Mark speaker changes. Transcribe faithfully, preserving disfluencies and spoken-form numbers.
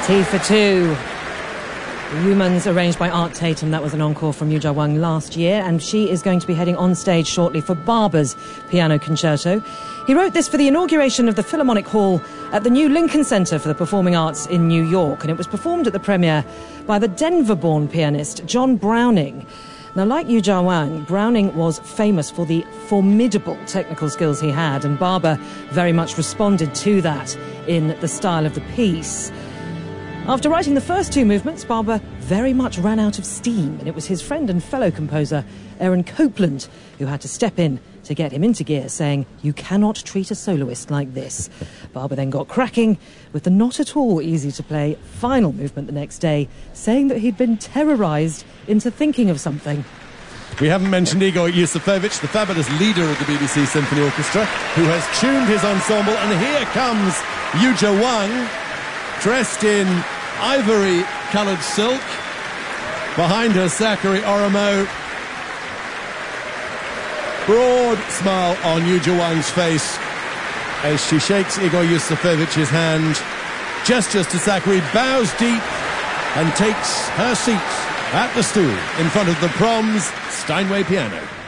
Speaker 1: Tea for Two. Humans, arranged by Art Tatum. That was an encore from Yu Jia Wang last year, and she is going to be heading on stage shortly for Barber's Piano Concerto. He wrote this for the inauguration of the Philharmonic Hall at the new Lincoln Center for the Performing Arts in New York, and it was performed at the premiere by the Denver-born pianist John Browning. Now, like Yu Jia Wang, Browning was famous for the formidable technical skills he had, and Barber very much responded to that in the style of the piece. After writing the first two movements, Barber very much ran out of steam, and it was his friend and fellow composer, Aaron Copland, who had to step in to get him into gear, saying, "You cannot treat a soloist like this." Barber then got cracking with the not at all easy to play final movement the next day, saying that he'd been terrorised into thinking of something.
Speaker 2: We haven't mentioned Igor Yusufovich, the fabulous leader of the B B C Symphony Orchestra, who has tuned his ensemble, and here comes Yu Jia Wang, dressed in ivory-coloured silk. Behind her, Sakari Oromo. Broad smile on Yu Jia Wang's face as she shakes Igor Yusufovich's hand, gestures to Sakari, bows deep, and takes her seat at the stool in front of the Proms Steinway piano.